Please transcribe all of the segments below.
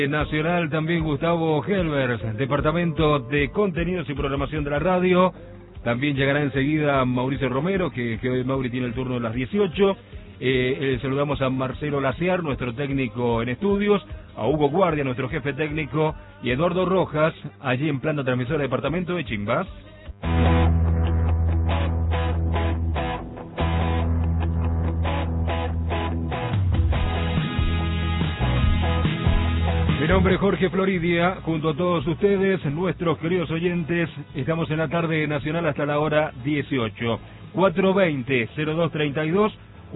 Nacional también Gustavo Helbers, Departamento de Contenidos y Programación de la Radio. También llegará enseguida Mauricio Romero, que hoy Mauri tiene el turno de las 18. Saludamos a Marcelo Laciar, nuestro técnico en estudios, a Hugo Guardia, nuestro jefe técnico, y Eduardo Rojas, allí en planta transmisora Departamento de Chimbas. Mi nombre es Jorge Floridia, junto a todos ustedes, nuestros queridos oyentes, estamos en la tarde nacional hasta la hora 18. 420-0232,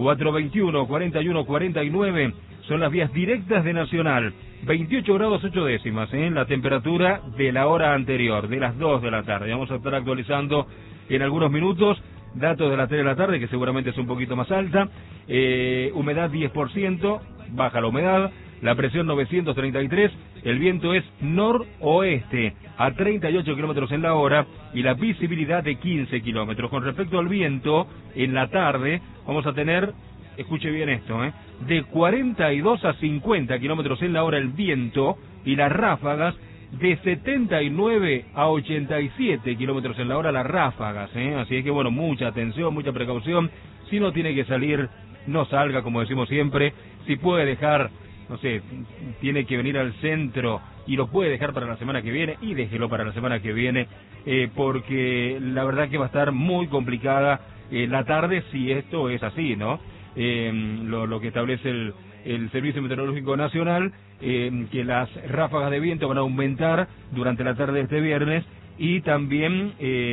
421-4149, son las vías directas de Nacional. 28 grados 8 décimas, la temperatura de la hora anterior, de las 2 de la tarde. Vamos a estar actualizando en algunos minutos datos de las 3 de la tarde, que seguramente es un poquito más alta. Humedad 10%, baja la humedad. La presión 933, el viento es noroeste a 38 kilómetros en la hora y la visibilidad de 15 kilómetros. Con respecto al viento, en la tarde vamos a tener, escuche bien esto, de 42 a 50 kilómetros en la hora el viento y las ráfagas de 79 a 87 kilómetros en la hora las ráfagas, Así es que bueno, mucha atención, mucha precaución. Si no tiene que salir, no salga, como decimos siempre. Si puede dejar, no sé, tiene que venir al centro y lo puede dejar para la semana que viene, y déjelo para la semana que viene, porque la verdad que va a estar muy complicada la tarde si esto es así, ¿no? Lo que establece el Servicio Meteorológico Nacional, que las ráfagas de viento van a aumentar durante la tarde de este viernes, y también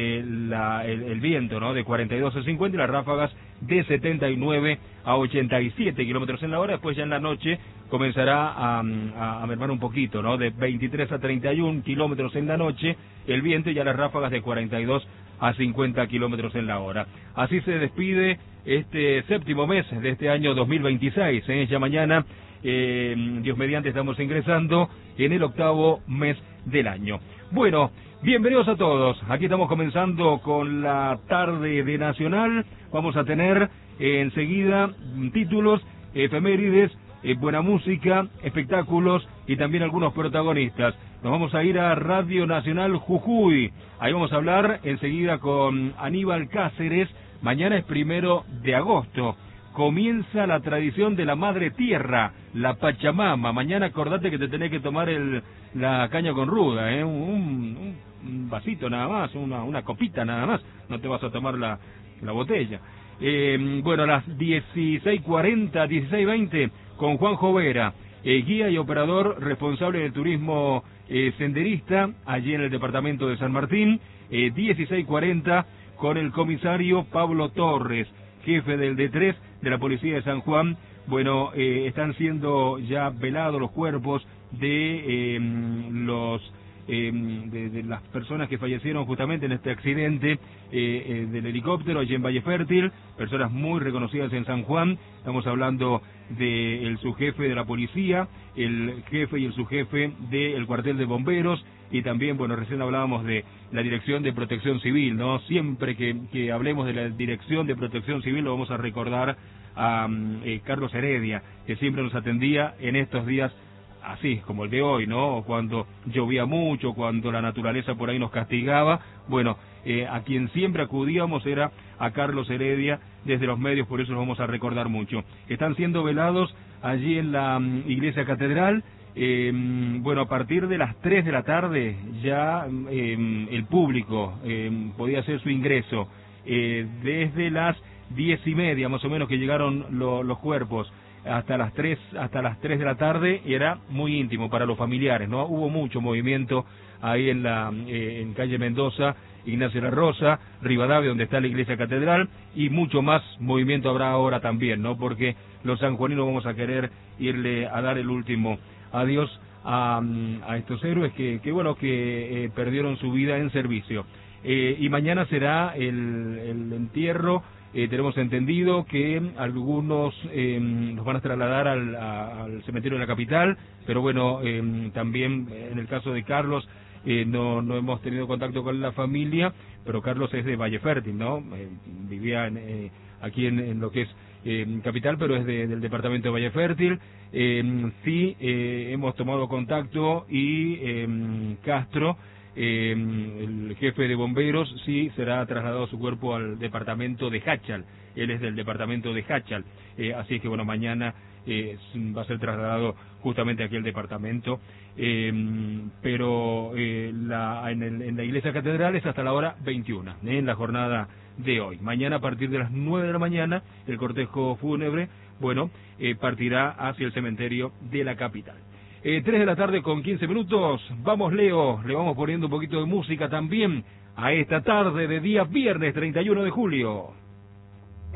el viento, ¿no?, de 42 a 50 y las ráfagas de 79 a 87 kilómetros en la hora. Después ya en la noche comenzará a mermar un poquito, ¿no?, de 23 a 31 kilómetros en la noche el viento, y ya las ráfagas de 42 a 50 kilómetros en la hora. Así se despide este séptimo mes de este año 2026, Ya mañana, Dios mediante, estamos ingresando en el octavo mes del año. Bueno, bienvenidos a todos. Aquí estamos comenzando con la tarde de Nacional. Vamos a tener enseguida títulos, efemérides, buena música, espectáculos y también algunos protagonistas. Nos vamos a ir a Radio Nacional Jujuy. Ahí vamos a hablar enseguida con Aníbal Cáceres. Mañana es 1 de agosto. Comienza la tradición de la Madre Tierra, la Pachamama. Mañana acordate que te tenés que tomar la caña con ruda, un vasito nada más, una copita nada más. No te vas a tomar la botella. Bueno, a las 16:40, 16:20, con Juanjo Vera, guía y operador responsable del turismo senderista, allí en el departamento de San Martín. 16:40, con el comisario Pablo Torres, jefe del D3 de la Policía de San Juan. Bueno, están siendo ya velados los cuerpos de de las personas que fallecieron justamente en este accidente del helicóptero allí en Valle Fértil, personas muy reconocidas en San Juan. Estamos hablando del subjefe de la policía, el jefe y el subjefe del cuartel de bomberos, y también, bueno, recién hablábamos de la Dirección de Protección Civil, ¿no? Siempre que hablemos de la Dirección de Protección Civil lo vamos a recordar a Carlos Heredia, que siempre nos atendía en estos días así como el de hoy, ¿no? Cuando llovía mucho, cuando la naturaleza por ahí nos castigaba. Bueno, a quien siempre acudíamos era a Carlos Heredia desde los medios, por eso los vamos a recordar mucho. Están siendo velados allí en la Iglesia Catedral. Bueno, a partir de las 3 de la tarde ya el público podía hacer su ingreso. Desde las 10:30 más o menos que llegaron los cuerpos, hasta las 3 de la tarde, y era muy íntimo para los familiares, ¿no? Hubo mucho movimiento ahí en calle Mendoza, Ignacio La Rosa, Rivadavia, donde está la Iglesia Catedral, y mucho más movimiento habrá ahora también, ¿no? Porque los sanjuaninos vamos a querer irle a dar el último adiós a estos héroes que perdieron su vida en servicio. Y mañana será el entierro. Tenemos entendido que algunos nos van a trasladar al cementerio de la capital, pero bueno, también en el caso de Carlos, no hemos tenido contacto con la familia, pero Carlos es de Valle Fértil, ¿no? Vivía aquí en lo que es capital, pero es del departamento de Valle Fértil. Sí, hemos tomado contacto y Castro, el jefe de bomberos, sí será trasladado su cuerpo al departamento de Jáchal. Él es del departamento de Jáchal, así que bueno, mañana va a ser trasladado justamente aquí al departamento, pero en la iglesia catedral es hasta la hora 21, en la jornada de hoy. Mañana a partir de las 9 de la mañana el cortejo fúnebre, bueno, partirá hacia el cementerio de la capital. 3 de la tarde con 15 minutos, vamos Leo, le vamos poniendo un poquito de música también a esta tarde de día viernes 31 de julio.